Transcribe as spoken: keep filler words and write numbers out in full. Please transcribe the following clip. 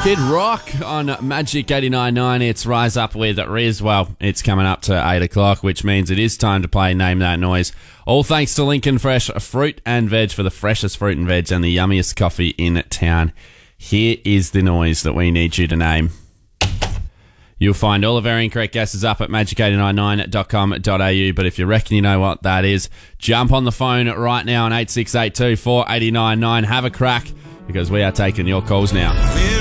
Kid Rock on Magic eighty-nine point nine. It's Rise Up with Riz. Well, it's coming up to eight o'clock, which means it is time to play Name That Noise. All thanks to Lincoln Fresh Fruit and Veg for the freshest fruit and veg and the yummiest coffee in town. Here is the noise that we need you to name. You'll find all of our incorrect guesses up at magic eight nine nine dot com dot a u, but if you reckon you know what that is, jump on the phone right now on eight six eight two, four eight nine nine. Have a crack, because we are taking your calls now.